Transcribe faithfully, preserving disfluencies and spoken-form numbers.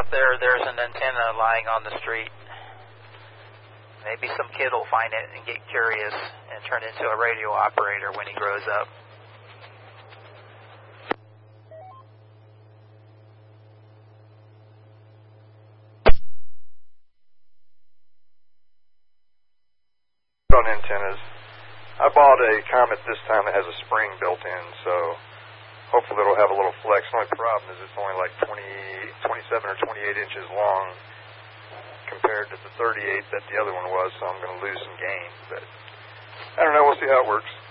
out there, there's an antenna lying on the street. Maybe some kid will find it and get curious and turn into a radio operator when he grows up. On antennas. I bought a Comet this time that has a spring built in, so hopefully it'll have a little flex. The only problem is it's only like twenty, twenty-seven or twenty-eight inches long compared to the thirty-eight that the other one was, so I'm going to lose some gain. But I don't know, we'll see how it works.